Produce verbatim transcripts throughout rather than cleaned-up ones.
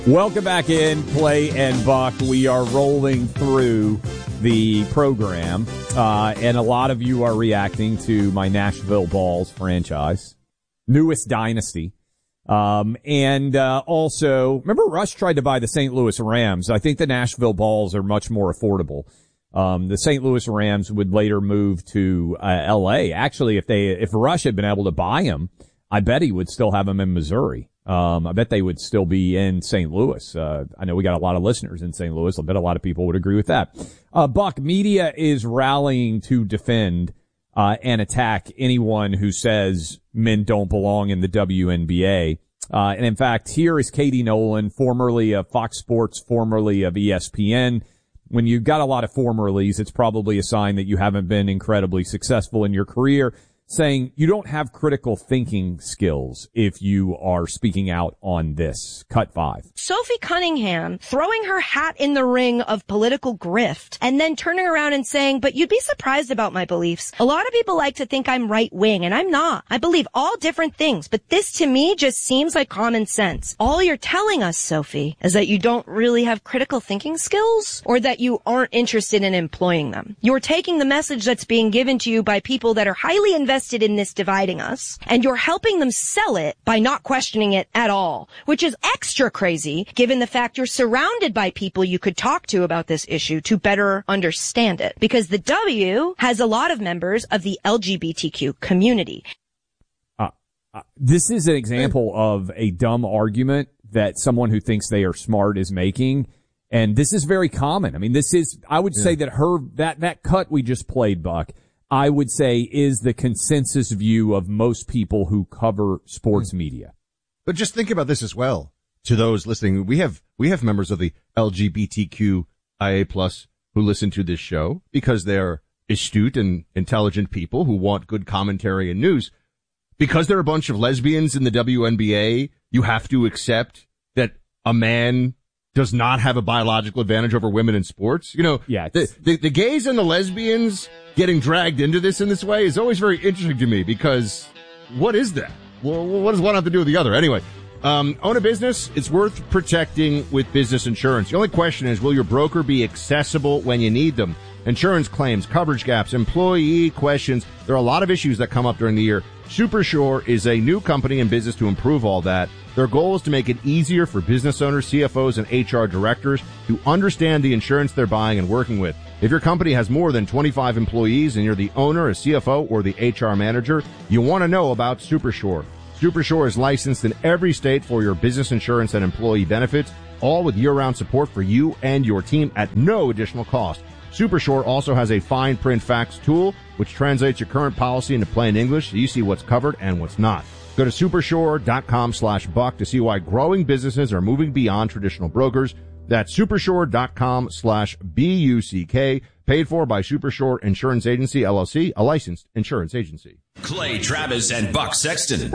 Welcome back in, Clay and Buck. We are rolling through the program, uh, and a lot of you are reacting to my Nashville Balls franchise, newest dynasty. Um, and uh, also, remember Rush tried to buy the Saint Louis Rams. I think the Nashville Balls are much more affordable. Um, the Saint Louis Rams would later move to uh, L A. Actually, if they if Rush had been able to buy him, I bet he would still have him in Missouri. Um, I bet they would still be in Saint Louis. Uh, I know we got a lot of listeners in Saint Louis. I bet a lot of people would agree with that. Uh, Buck, media is rallying to defend, uh, and attack anyone who says men don't belong in the W N B A. Uh, and in fact, here is Katie Nolan, formerly of Fox Sports, formerly of E S P N. When you've got a lot of formerlies, it's probably a sign that you haven't been incredibly successful in your career, saying you don't have critical thinking skills if you are speaking out on this. Cut five. Sophie Cunningham throwing her hat in the ring of political grift and then turning around and saying, but you'd be surprised about my beliefs. A lot of people like to think I'm right wing, and I'm not. I believe all different things, but this to me just seems like common sense. All you're telling us, Sophie, is that you don't really have critical thinking skills, or that you aren't interested in employing them. You're taking the message that's being given to you by people that are highly invested in this dividing us, and you're helping them sell it by not questioning it at all, which is extra crazy given the fact you're surrounded by people you could talk to about this issue to better understand it, because the W has a lot of members of the L G B T Q community. Uh, uh, this is an example of a dumb argument that someone who thinks they are smart is making. And this is very common. I mean, this is, I would yeah. say that her, that, that cut we just played, Buck, I would say is the consensus view of most people who cover sports media. But just think about this as well. To those listening, we have, we have members of the L G B T Q I A plus who listen to this show because they're astute and intelligent people who want good commentary and news. Because there are a bunch of lesbians in the W N B A, you have to accept that a man does not have a biological advantage over women in sports. You know, yeah, the, the, the gays and the lesbians getting dragged into this in this way is always very interesting to me, because what is that? Well, what does one have to do with the other? Anyway, um, own a business, it's worth protecting with business insurance. The only question is, will your broker be accessible when you need them? Insurance claims, coverage gaps, employee questions. There are a lot of issues that come up during the year. Supershore is a new company in business to improve all that. Their goal is to make it easier for business owners, C F Os, and H R directors to understand the insurance they're buying and working with. If your company has more than twenty-five employees and you're the owner, a C F O, or the H R manager, you want to know about Supershore. Supershore is licensed in every state for your business insurance and employee benefits, all with year-round support for you and your team at no additional cost. Supershore also has a fine print facts tool, which translates your current policy into plain English so you see what's covered and what's not. Go to supershore.com slash buck to see why growing businesses are moving beyond traditional brokers. That's supershore.com slash B-U-C-K, paid for by Supershore Insurance Agency, L L C, a licensed insurance agency. Clay Travis and Buck Sexton.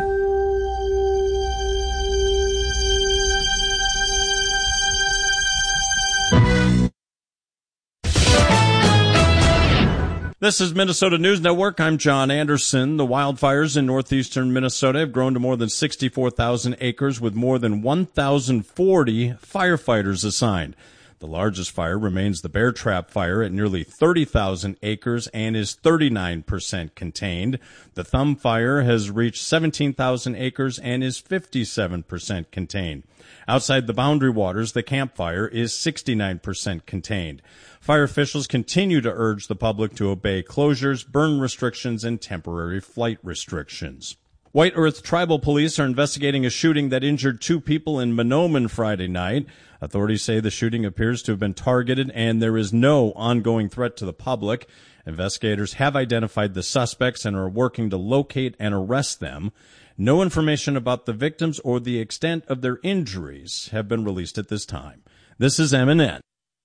This is Minnesota News Network. I'm John Anderson. The wildfires in northeastern Minnesota have grown to more than sixty-four thousand acres with more than one thousand forty firefighters assigned. The largest fire remains the Bear Trap Fire at nearly thirty thousand acres and is thirty-nine percent contained. The Thumb Fire has reached seventeen thousand acres and is fifty-seven percent contained. Outside the Boundary Waters, the Camp Fire is sixty-nine percent contained. Fire officials continue to urge the public to obey closures, burn restrictions, and temporary flight restrictions. White Earth Tribal Police are investigating a shooting that injured two people in Mahnomen Friday night. Authorities say the shooting appears to have been targeted and there is no ongoing threat to the public. Investigators have identified the suspects and are working to locate and arrest them. No information about the victims or the extent of their injuries have been released at this time. This is M N N.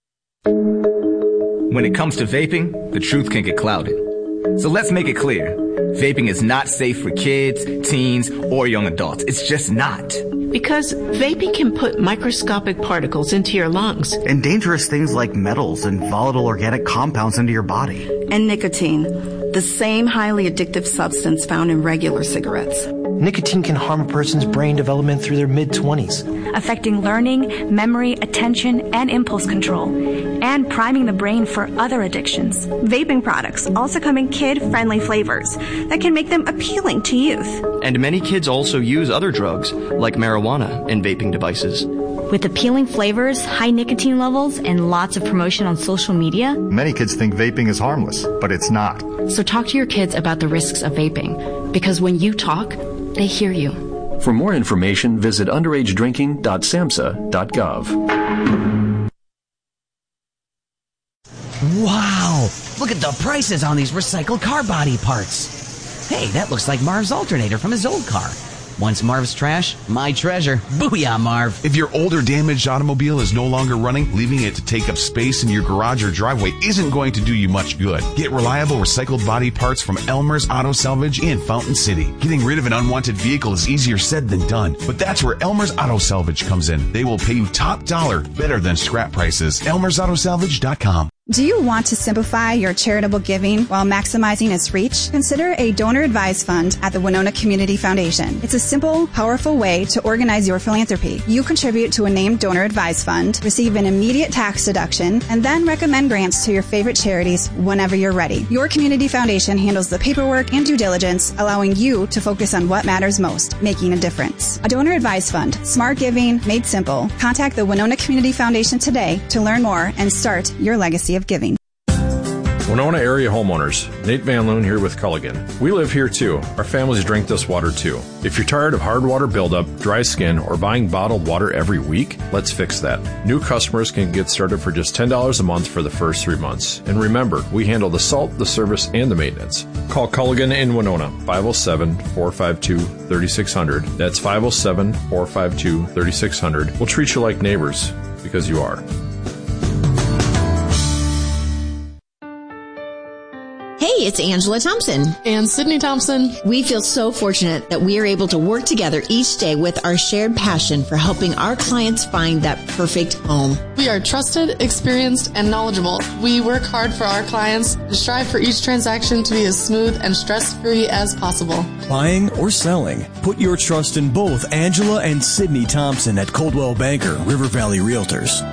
When it comes to vaping, the truth can get clouded. So let's make it clear. Vaping is not safe for kids, teens, or young adults. It's just not. Because vaping can put microscopic particles into your lungs. And dangerous things like metals and volatile organic compounds into your body. And nicotine, the same highly addictive substance found in regular cigarettes. nicotine can harm a person's brain development through their mid-twenties, affecting learning, memory, attention, and impulse control, and priming the brain for other addictions. Vaping products also come in kid-friendly flavors that can make them appealing to youth. And many kids also use other drugs, like marijuana, in vaping devices. With appealing flavors, high nicotine levels, and lots of promotion on social media, many kids think vaping is harmless, but it's not. So talk to your kids about the risks of vaping, because when you talk, they hear you. For more information, visit underage drinking dot samhsa dot gov. Wow! Look at the prices on these recycled car body parts. Hey, that looks like Marv's alternator from his old car. Once Marv's trash, my treasure. Booyah, Marv. If your older damaged automobile is no longer running, leaving it to take up space in your garage or driveway isn't going to do you much good. Get reliable recycled body parts from Elmer's Auto Salvage in Fountain City. Getting rid of an unwanted vehicle is easier said than done, but that's where Elmer's Auto Salvage comes in. They will pay you top dollar, better than scrap prices. elmers auto salvage dot com. Do you want to simplify your charitable giving while maximizing its reach? Consider a donor-advised fund at the Winona Community Foundation. It's a simple, powerful way to organize your philanthropy. You contribute to a named donor-advised fund, receive an immediate tax deduction, and then recommend grants to your favorite charities whenever you're ready. Your community foundation handles the paperwork and due diligence, allowing you to focus on what matters most, making a difference. A donor-advised fund, smart giving, made simple. Contact the Winona Community Foundation today to learn more and start your legacy of giving. Winona area homeowners, Nate Van Loon here with Culligan. We live here too. Our families drink this water too. If you're tired of hard water buildup, dry skin, or buying bottled water every week, let's fix that. New customers can get started for just ten dollars a month for the first three months. And remember, we handle the salt, the service, and the maintenance. Call Culligan in Winona, five oh seven, four five two, three six zero zero. That's five oh seven, four five two, three six zero zero. We'll treat you like neighbors, because you are. Hey, it's Angela Thompson. And Sydney Thompson. We feel so fortunate that we are able to work together each day with our shared passion for helping our clients find that perfect home. We are trusted, experienced, and knowledgeable. We work hard for our clients and strive for each transaction to be as smooth and stress-free as possible. Buying or selling, put your trust in both Angela and Sydney Thompson at Coldwell Banker, River Valley Realtors.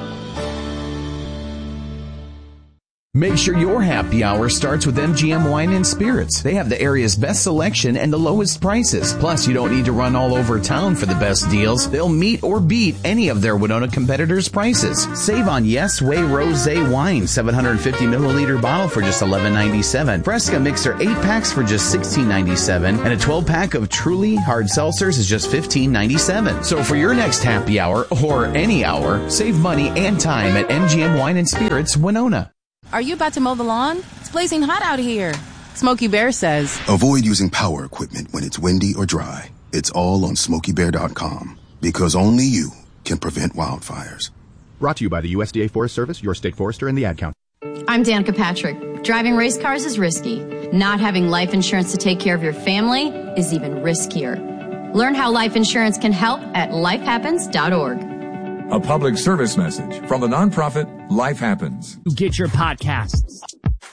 Make sure your happy hour starts with M G M Wine and Spirits. They have the area's best selection and the lowest prices. Plus, you don't need to run all over town for the best deals. They'll meet or beat any of their Winona competitors' prices. Save on Yes Way Rosé Wine, seven hundred fifty milliliter bottle for just eleven ninety-seven. Fresca Mixer eight packs for just sixteen ninety-seven. And a twelve pack of Truly Hard Seltzers is just fifteen ninety-seven. So for your next happy hour, or any hour, save money and time at M G M Wine and Spirits, Winona. Are you about to mow the lawn? It's blazing hot out here. Smokey Bear says, avoid using power equipment when it's windy or dry. It's all on smokey bear dot com, because only you can prevent wildfires. Brought to you by the U S D A Forest Service, your state forester, and the Ad Council. I'm Danica Patrick. Driving race cars is risky. Not having life insurance to take care of your family is even riskier. Learn how life insurance can help at life happens dot org. A public service message from the nonprofit Life Happens. Get your podcasts